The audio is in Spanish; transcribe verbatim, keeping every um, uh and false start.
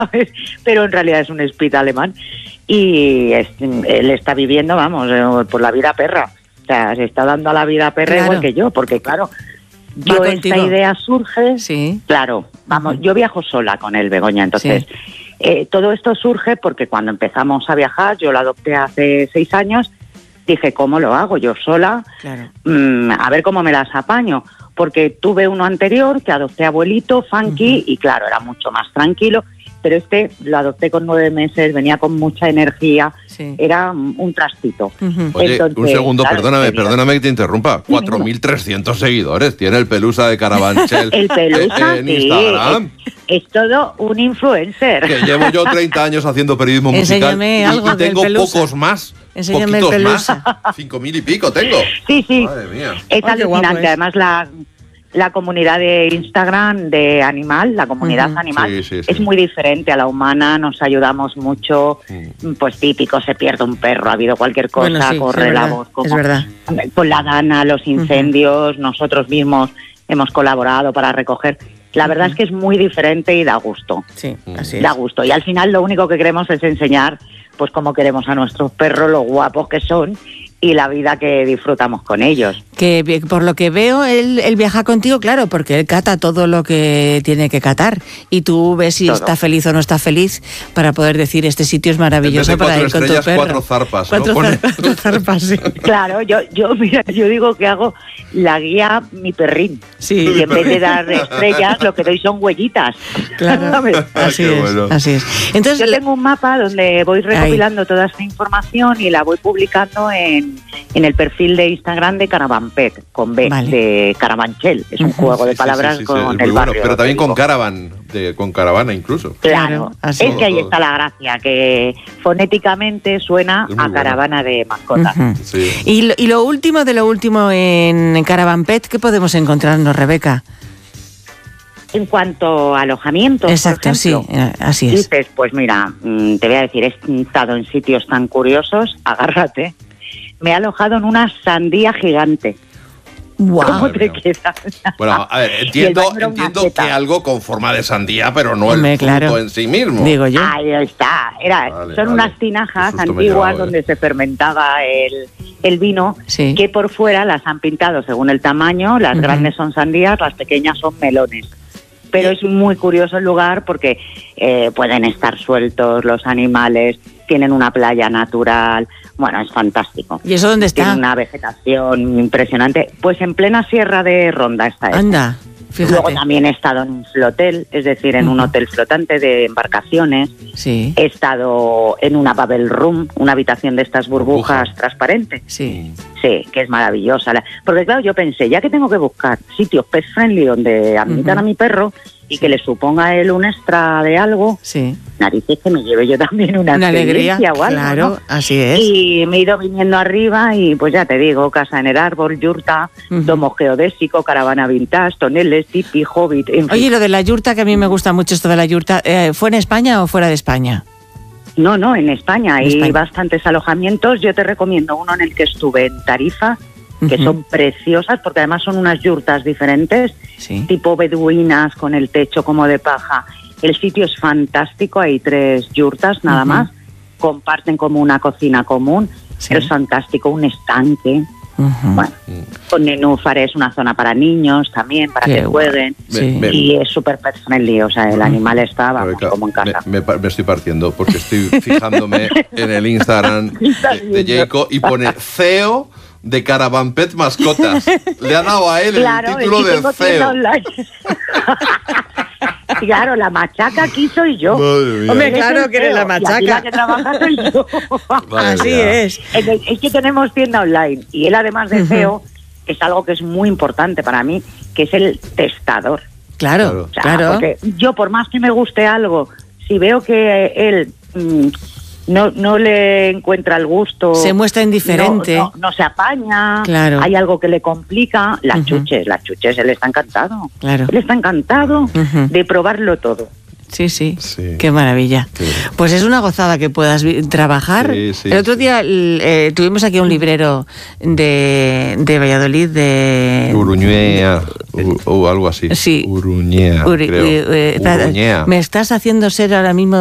¿sabes? Pero en realidad es un spitz alemán y es, él está viviendo, vamos, por la vida perra. O sea, se está dando a la vida perra claro. igual que yo, porque claro, Va yo contigo. esta idea surge, sí. claro, vamos, yo viajo sola con él, Begoña, entonces sí. eh, todo esto surge porque cuando empezamos a viajar, yo lo adopté hace seis años, dije, ¿cómo lo hago yo sola? Claro. Mm, a ver cómo me las apaño, porque tuve uno anterior que adopté abuelito, funky, uh-huh. y claro, era mucho más tranquilo, pero este lo adopté con nueve meses, venía con mucha energía, sí. era un trastito. Uh-huh. Oye, Entonces, un segundo, claro, perdóname, perdóname que te interrumpa. cuatro mil trescientos seguidores tiene el Pelusa de Carabanchel. El Pelusa, en sí, Instagram. Es, es todo un influencer. Que llevo yo treinta años haciendo periodismo musical y, algo y tengo pocos más. Enséñame poquitos el Pelusa. Más. Cinco mil y pico tengo. Sí, sí. Madre mía. Es alucinante. Guapo, ¿eh? Además, la... La comunidad de Instagram de Animal, la comunidad uh-huh. animal, sí, sí, sí. es muy diferente a la humana, nos ayudamos mucho, uh-huh. pues típico, se pierde un perro, ha habido cualquier cosa, bueno, sí, corre es la verdad, voz, como es verdad. Con la Dana, los incendios, uh-huh. nosotros mismos hemos colaborado para recoger. La verdad uh-huh. es que es muy diferente y da gusto. Sí, así da es. gusto. Y al final lo único que queremos es enseñar pues cómo queremos a nuestros perros, lo guapos que son y la vida que disfrutamos con ellos. Que por lo que veo, él, él viaja contigo, claro, porque él cata todo lo que tiene que catar y tú ves si todo. Está feliz o no está feliz para poder decir este sitio es maravilloso para ir con tu perro. Cuatro zarpas, cuatro, ¿no? zar- cuatro zarpas, sí. Claro, yo, yo, mira, yo digo que hago la guía mi perrín. Sí. Y en vez de dar estrellas, lo que doy son huellitas. Claro, así es, bueno. así es. Entonces, yo tengo un mapa donde voy recopilando ahí. Toda esta información y la voy publicando en, en el perfil de Instagram de Caravan Pet, con B, vale. de Carabanchel. Es un uh-huh. juego de palabras sí, sí, sí, sí, con el barrio. Bueno, pero también con caravan, de, con caravana incluso. Claro, así es todo, que ahí todo. Está la gracia, que fonéticamente suena a bueno. caravana de mascotas. Uh-huh. Sí. Y, lo, y lo último de lo último en Caravan Pet, ¿qué podemos encontrarnos, Rebeca? En cuanto a alojamiento, exacto, por ejemplo, sí, así es. Dices, pues mira, te voy a decir, he estado en sitios tan curiosos, agárrate. Me he alojado en una sandía gigante. Wow. ¿Cómo te quedas? Bueno, a ver, entiendo, entiendo que algo con forma de sandía, pero no Hombre, el fruto claro. en sí mismo. Digo yo. Ahí está. Era, vale, son vale. unas tinajas antiguas donde eh. se fermentaba el, el vino, sí. que por fuera las han pintado según el tamaño. Las uh-huh. grandes son sandías, las pequeñas son melones. Pero es muy curioso el lugar porque eh, pueden estar sueltos los animales, tienen una playa natural, bueno, es fantástico. ¿Y eso dónde está? Tiene una vegetación impresionante. Pues en plena Sierra de Ronda está esto. Anda, fíjate. Luego también he estado en un flotel, es decir, en uh-huh. un hotel flotante de embarcaciones. Sí. He estado en una bubble room, una habitación de estas burbujas uh-huh. transparentes. Sí. Sí, que es maravillosa. Porque claro, yo pensé, ya que tengo que buscar sitios pet friendly donde admitan uh-huh. a mi perro y sí. que le suponga a él un extra de algo, sí. narices que me lleve yo también una, una alegría, o algo, claro, ¿no? Así es. Y me he ido viniendo arriba y pues ya te digo, casa en el árbol, yurta, uh-huh. domo geodésico, caravana vintage, toneles, tipi, hobbit, en fin. Oye, lo de la yurta, que a mí me gusta mucho esto de la yurta, eh, ¿fue en España o fuera de España? No, no, en España hay España. bastantes alojamientos. Yo te recomiendo uno en el que estuve en Tarifa, que uh-huh. son preciosas, porque además son unas yurtas diferentes, sí. tipo beduinas, con el techo como de paja. El sitio es fantástico, hay tres yurtas nada uh-huh. más, comparten como una cocina común, sí. pero es fantástico, un estanque. Uh-huh. Bueno, con nenúfares, una zona para niños también, para Qué que jueguen. Sí. Me, y me, es súper pet friendly, o sea, el animal está vamos, Rebeca, como en casa. Me, me, me estoy partiendo porque estoy fijándome en el Instagram de, de Jacob y pone C E O de Caravan Pet Mascotas. Le ha dado a él claro, el título el de C E O. Claro, la machaca aquí soy yo. Hombre, claro que eres la machaca. Y la que trabaja soy yo. Así es. Es, es que tenemos tienda online y él además de C E O, uh-huh. es algo que es muy importante para mí, que es el testador. Claro, o sea, claro. Porque yo, por más que me guste algo, si veo que él mmm, no, no le encuentra el gusto, se muestra indiferente, no, no, no se apaña, claro. hay algo que le complica, las uh-huh. chuches, las chuches, él está encantado. Claro. Él está encantado uh-huh. de probarlo todo. Sí, sí, Sí. Qué maravilla. Sí. Pues es una gozada que puedas vi- trabajar. Sí, sí, el otro sí. día eh, tuvimos aquí un librero de, de Valladolid de... Uruñea, u- o algo así. Sí. Uruñea, Uri- creo. eh, eh, espera, Uruñea. me estás haciendo ser ahora mismo